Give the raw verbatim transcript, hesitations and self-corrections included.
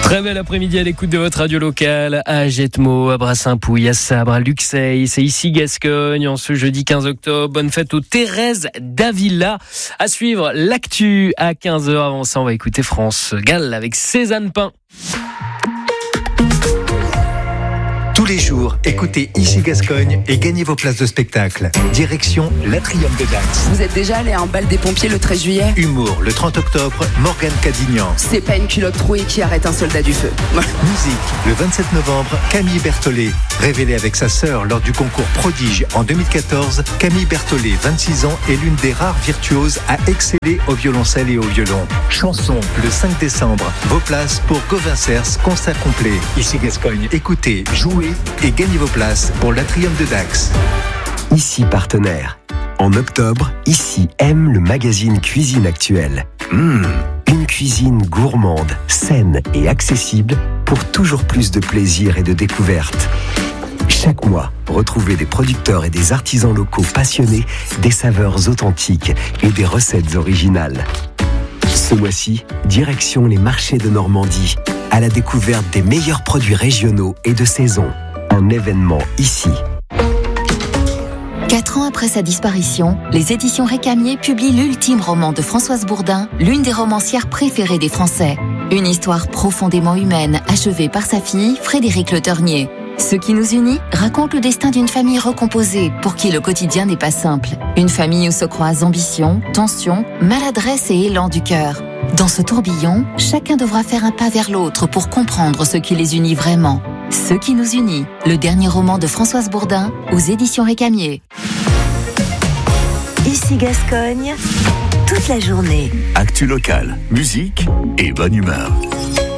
Très bel après-midi à l'écoute de votre radio locale à Jetmo, à Brassainpouille, à Sabre, à Luxeuil. C'est ici Gascogne en ce jeudi quinze octobre. Bonne fête aux Thérèse d'Avila. À suivre l'actu à quinze heures. Avant ça, on va écouter France Gall avec Cézanne Pain. Tous les jours, écoutez Ici Gascogne et gagnez vos places de spectacle. Direction l'Atrium de Dax. Vous êtes déjà allé à un bal des pompiers le treize juillet ? Humour, le trente octobre, Morgane Cadignan. C'est pas une culotte trouée qui arrête un soldat du feu. Musique, le vingt-sept novembre, Camille Berthollet. Révélée avec sa sœur lors du concours Prodige en deux mille quatorze, Camille Berthollet, vingt-six ans, est l'une des rares virtuoses à exceller au violoncelle et au violon. Chanson, le cinq décembre. Vos places pour Gauvin Cers, concert complet. Ici Gascogne, écoutez, jouez et gagnez vos places pour l'Atrium de Dax. Ici partenaire. En octobre, Ici aime le magazine Cuisine Actuelle. Mmh, une cuisine gourmande, saine et accessible pour toujours plus de plaisir et de découverte. Chaque mois, retrouvez des producteurs et des artisans locaux passionnés, des saveurs authentiques et des recettes originales. Ce mois-ci, direction les marchés de Normandie, à la découverte des meilleurs produits régionaux et de saison. Un événement ici. Quatre ans après sa disparition, les éditions Récamier publient l'ultime roman de Françoise Bourdin, l'une des romancières préférées des Français. Une histoire profondément humaine, achevée par sa fille, Frédérique Le Ternier. Ce qui nous unit raconte le destin d'une famille recomposée, pour qui le quotidien n'est pas simple. Une famille où se croisent ambition, tension, maladresse et élan du cœur. Dans ce tourbillon, chacun devra faire un pas vers l'autre pour comprendre ce qui les unit vraiment. Ce qui nous unit, le dernier roman de Françoise Bourdin, aux éditions Récamier. Ici Gascogne, toute la journée. Actu locale, musique et bonne humeur.